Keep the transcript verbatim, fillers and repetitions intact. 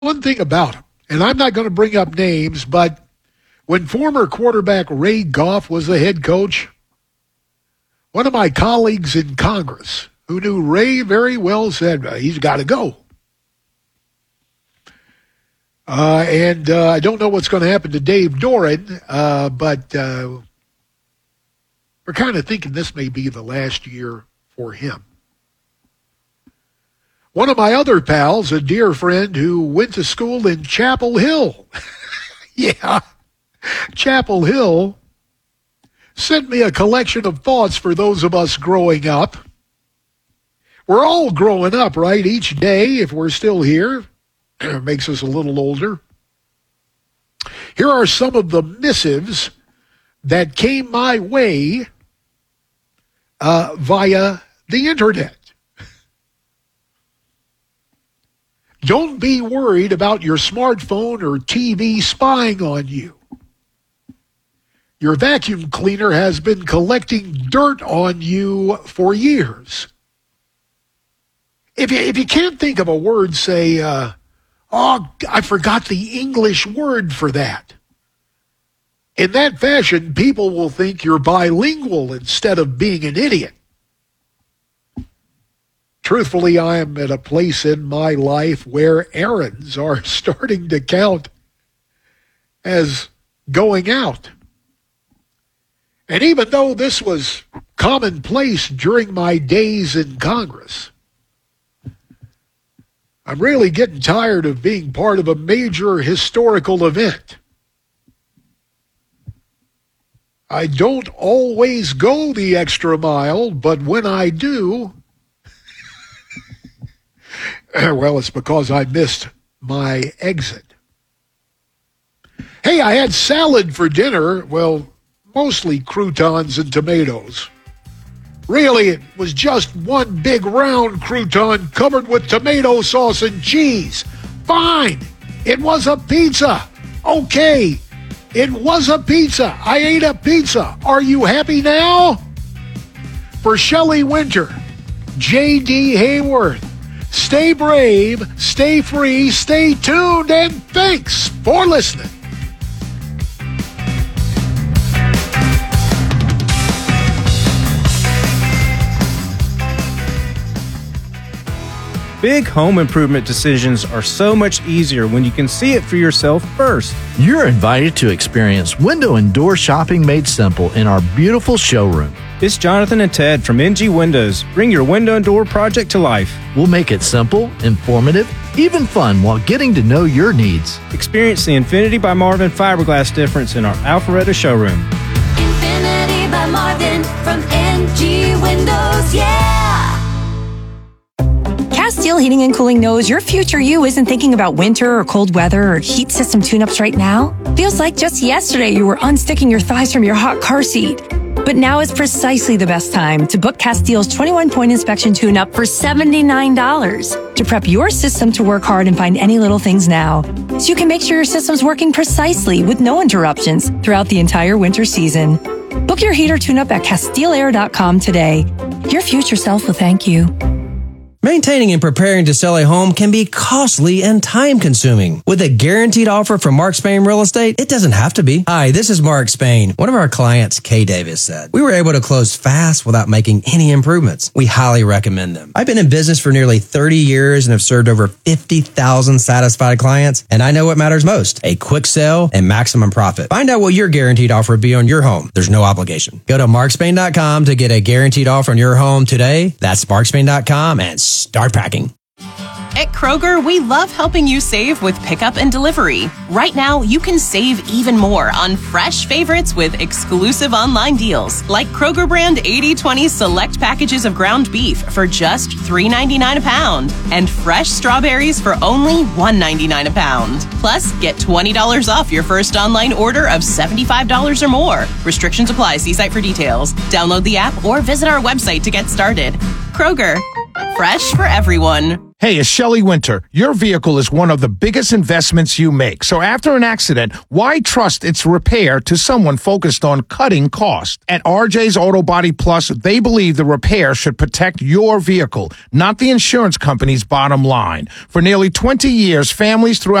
One thing about him, and I'm not going to bring up names, but when former quarterback Ray Goff was the head coach, one of my colleagues in Congress who knew Ray very well said, he's got to go. Uh, and uh, I don't know what's going to happen to Dave Doran, uh, but uh, we're kind of thinking this may be the last year for him. One of my other pals, a dear friend who went to school in Chapel Hill, yeah, Chapel Hill, sent me a collection of thoughts for those of us growing up. We're all growing up, right? Each day, if we're still here, makes us a little older. Here are some of the missives that came my way uh, via the internet. Don't be worried about your smartphone or T V spying on you. Your vacuum cleaner has been collecting dirt on you for years. If you, if you can't think of a word, say, uh, oh, I forgot the English word for that. In that fashion, people will think you're bilingual instead of being an idiot. Truthfully, I am at a place in my life where errands are starting to count as going out. And even though this was commonplace during my days in Congress, I'm really getting tired of being part of a major historical event. I don't always go the extra mile, but when I do, well, it's because I missed my exit. Hey, I had salad for dinner. Well, mostly croutons and tomatoes. Really, it was just one big round crouton covered with tomato sauce and cheese. Fine. It was a pizza. Okay. It was a pizza. I ate a pizza. Are you happy now? For Shelley Winter, J D Hayworth, stay brave, stay free, stay tuned, and thanks for listening. Big home improvement decisions are so much easier when you can see it for yourself first. You're invited to experience window and door shopping made simple in our beautiful showroom. It's Jonathan and Ted from N G Windows. Bring your window and door project to life. We'll make it simple, informative, even fun while getting to know your needs. Experience the Infinity by Marvin fiberglass difference in our Alpharetta showroom. Infinity by Marvin from N G Windows, yeah! Castile Heating and Cooling knows your future you isn't thinking about winter or cold weather or heat system tune-ups right now. Feels like just yesterday you were unsticking your thighs from your hot car seat. But now is precisely the best time to book Castile's twenty-one point inspection tune-up for seventy-nine dollars to prep your system to work hard and find any little things now, so you can make sure your system's working precisely with no interruptions throughout the entire winter season. Book your heater tune-up at Castile Air dot com today. Your future self will thank you. Maintaining and preparing to sell a home can be costly and time-consuming. With a guaranteed offer from Mark Spain Real Estate, it doesn't have to be. Hi, this is Mark Spain. One of our clients, Kay Davis, said, we were able to close fast without making any improvements. We highly recommend them. I've been in business for nearly thirty years and have served over fifty thousand satisfied clients, and I know what matters most, a quick sale and maximum profit. Find out what your guaranteed offer would be on your home. There's no obligation. Go to mark spain dot com to get a guaranteed offer on your home today. That's mark spain dot com and start packing. At Kroger, we love helping you save with pickup and delivery. Right now, you can save even more on fresh favorites with exclusive online deals, like Kroger brand eighty twenty select packages of ground beef for just three ninety-nine a pound, and fresh strawberries for only one ninety-nine a pound. Plus, get twenty dollars off your first online order of seventy-five dollars or more. Restrictions apply. See site for details. Download the app or visit our website to get started. Kroger, fresh for everyone. Hey, it's Shelley Winter. Your vehicle is one of the biggest investments you make. So after an accident, why trust its repair to someone focused on cutting costs? At R J's Auto Body Plus, they believe the repair should protect your vehicle, not the insurance company's bottom line. For nearly twenty years, families throughout